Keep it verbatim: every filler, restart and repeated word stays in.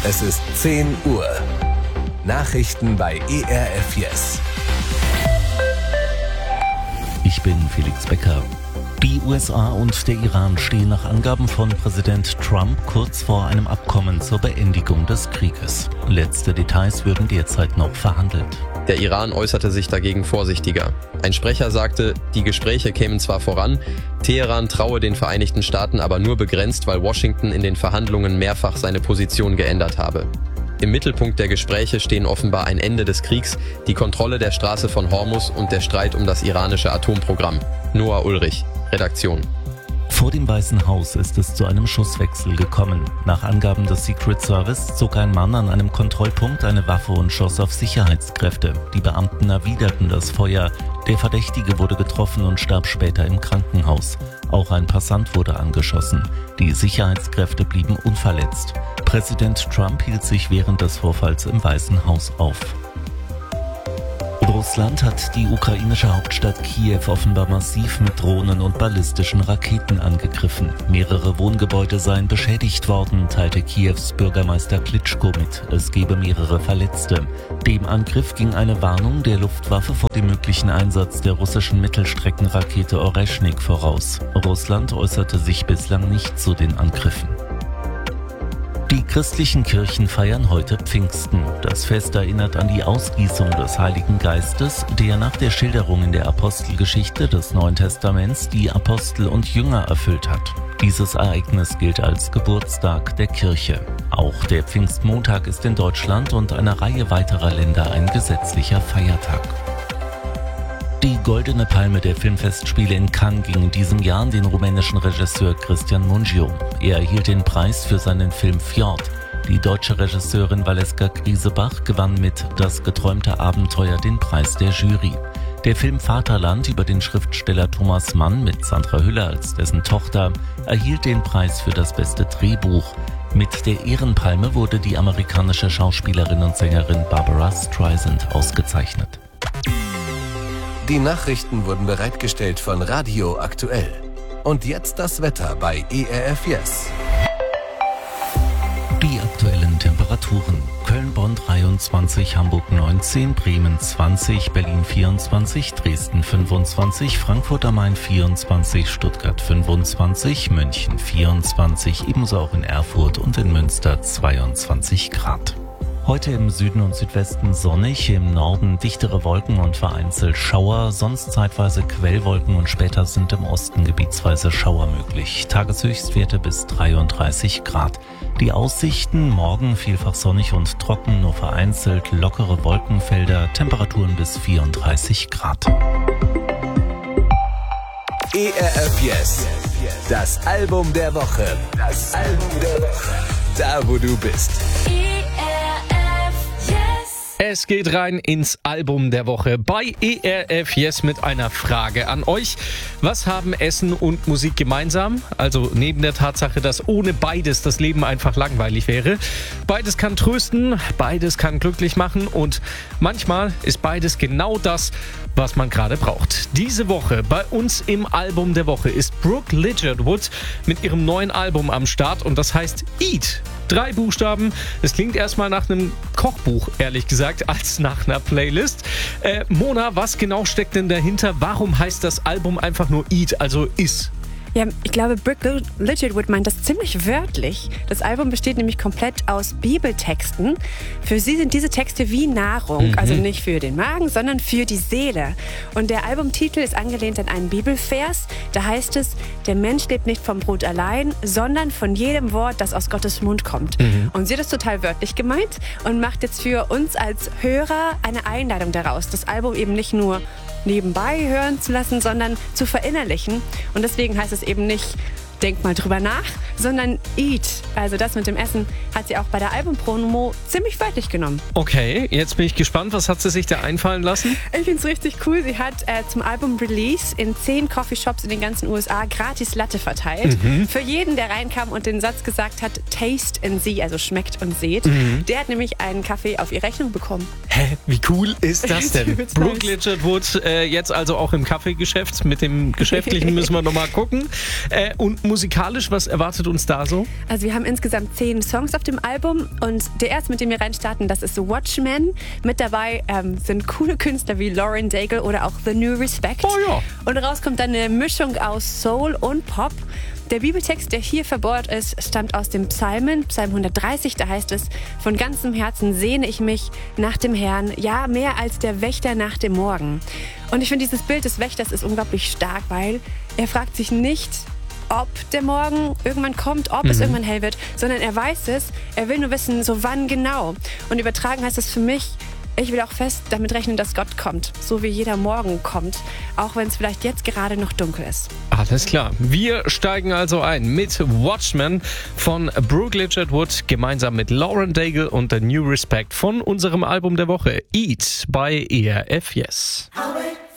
Es ist zehn Uhr. Nachrichten bei E R F Yes. Ich bin Felix Becker. Die U S A und der Iran stehen nach Angaben von Präsident Trump kurz vor einem Abkommen zur Beendigung des Krieges. Letzte Details würden derzeit noch verhandelt. Der Iran äußerte sich dagegen vorsichtiger. Ein Sprecher sagte, die Gespräche kämen zwar voran, Teheran traue den Vereinigten Staaten aber nur begrenzt, weil Washington in den Verhandlungen mehrfach seine Position geändert habe. Im Mittelpunkt der Gespräche stehen offenbar ein Ende des Kriegs, die Kontrolle der Straße von Hormuz und der Streit um das iranische Atomprogramm. Noah Ulrich, Redaktion. Vor dem Weißen Haus ist es zu einem Schusswechsel gekommen. Nach Angaben des Secret Service zog ein Mann an einem Kontrollpunkt eine Waffe und schoss auf Sicherheitskräfte. Die Beamten erwiderten das Feuer. Der Verdächtige wurde getroffen und starb später im Krankenhaus. Auch ein Passant wurde angeschossen. Die Sicherheitskräfte blieben unverletzt. Präsident Trump hielt sich während des Vorfalls im Weißen Haus auf. Russland hat die ukrainische Hauptstadt Kiew offenbar massiv mit Drohnen und ballistischen Raketen angegriffen. Mehrere Wohngebäude seien beschädigt worden, teilte Kiews Bürgermeister Klitschko mit. Es gebe mehrere Verletzte. Dem Angriff ging eine Warnung der Luftwaffe vor dem möglichen Einsatz der russischen Mittelstreckenrakete Oreschnik voraus. Russland äußerte sich bislang nicht zu den Angriffen. Die christlichen Kirchen feiern heute Pfingsten. Das Fest erinnert an die Ausgießung des Heiligen Geistes, der nach der Schilderung in der Apostelgeschichte des Neuen Testaments die Apostel und Jünger erfüllt hat. Dieses Ereignis gilt als Geburtstag der Kirche. Auch der Pfingstmontag ist in Deutschland und einer Reihe weiterer Länder ein gesetzlicher Feiertag. Die Goldene Palme der Filmfestspiele in Cannes ging in diesem Jahr an den rumänischen Regisseur Cristian Mungiu. Er erhielt den Preis für seinen Film Fjord. Die deutsche Regisseurin Valeska Griesebach gewann mit Das geträumte Abenteuer den Preis der Jury. Der Film Vaterland über den Schriftsteller Thomas Mann mit Sandra Hüller als dessen Tochter erhielt den Preis für das beste Drehbuch. Mit der Ehrenpalme wurde die amerikanische Schauspielerin und Sängerin Barbara Streisand ausgezeichnet. Die Nachrichten wurden bereitgestellt von Radio Aktuell. Und jetzt das Wetter bei E R F Yes. Die aktuellen Temperaturen: Köln-Bonn dreiundzwanzig, Hamburg neunzehn, Bremen zwanzig, Berlin vierundzwanzig, Dresden fünfundzwanzig, Frankfurt am Main vierundzwanzig, Stuttgart fünfundzwanzig, München vierundzwanzig, ebenso auch in Erfurt und in Münster zweiundzwanzig Grad. Heute im Süden und Südwesten sonnig, im Norden dichtere Wolken und vereinzelt Schauer, sonst zeitweise Quellwolken und später sind im Osten gebietsweise Schauer möglich. Tageshöchstwerte bis dreiunddreißig Grad. Die Aussichten: morgen vielfach sonnig und trocken, nur vereinzelt lockere Wolkenfelder, Temperaturen bis vierunddreißig Grad. E R F Yes, das Album der Woche. Das Album der Woche. Da, wo du bist. Es geht rein ins Album der Woche bei E R F Yes mit einer Frage an euch. Was haben Essen und Musik gemeinsam? Also neben der Tatsache, dass ohne beides das Leben einfach langweilig wäre. Beides kann trösten, beides kann glücklich machen und manchmal ist beides genau das, was man gerade braucht. Diese Woche bei uns im Album der Woche ist Brooke Ligertwood mit ihrem neuen Album am Start und das heißt Eat. Drei Buchstaben. Das klingt erstmal nach einem Kochbuch, ehrlich gesagt, als nach einer Playlist. Äh, Mona, was genau steckt denn dahinter? Warum heißt das Album einfach nur Eat, also Iss? Ja, ich glaube, Brooke Ligertwood meint das ziemlich wörtlich. Das Album besteht nämlich komplett aus Bibeltexten. Für sie sind diese Texte wie Nahrung, mhm. also nicht für den Magen, sondern für die Seele. Und der Albumtitel ist angelehnt an einen Bibelvers. Da heißt es, der Mensch lebt nicht vom Brot allein, sondern von jedem Wort, das aus Gottes Mund kommt. Mhm. Und sie hat das total wörtlich gemeint und macht jetzt für uns als Hörer eine Einladung daraus, das Album eben nicht nur nebenbei hören zu lassen, sondern zu verinnerlichen. Und deswegen heißt es eben nicht, denk mal drüber nach, sondern eat. Also das mit dem Essen hat sie auch bei der Albumpromo ziemlich wörtlich genommen. Okay, jetzt bin ich gespannt. Was hat sie sich da einfallen lassen? Ich finde es richtig cool. Sie hat äh, zum Album-Release in zehn Coffeeshops in den ganzen U S A gratis Latte verteilt. Mhm. Für jeden, der reinkam und den Satz gesagt hat, taste and see, also schmeckt und seht. Mhm. Der hat nämlich einen Kaffee auf ihre Rechnung bekommen. Hä, wie cool ist das denn? Brooke Ligertwood äh, jetzt also auch im Kaffeegeschäft. Mit dem Geschäftlichen müssen wir nochmal gucken. Äh, und musikalisch, was erwartet uns da so? Also wir haben insgesamt zehn Songs auf dem Album und der erste, mit dem wir reinstarten, das ist Watchmen. Mit dabei ähm, sind coole Künstler wie Lauren Daigle oder auch The New Respect. Oh ja. Und raus kommt dann eine Mischung aus Soul und Pop. Der Bibeltext, der hier verbohrt ist, stammt aus dem Psalmen, Psalm hundertdreißig. Da heißt es, von ganzem Herzen sehne ich mich nach dem Herrn, ja, mehr als der Wächter nach dem Morgen. Und ich finde, dieses Bild des Wächters ist unglaublich stark, weil er fragt sich nicht, ob der Morgen irgendwann kommt, ob mhm. es irgendwann hell wird, sondern er weiß es, er will nur wissen, so wann genau. Und übertragen heißt es für mich, ich will auch fest damit rechnen, dass Gott kommt, so wie jeder Morgen kommt, auch wenn es vielleicht jetzt gerade noch dunkel ist. Alles klar. Wir steigen also ein mit Watchmen von Brooke Liggett-Wood gemeinsam mit Lauren Daigle und The New Respect von unserem Album der Woche Eat bei E R F Yes.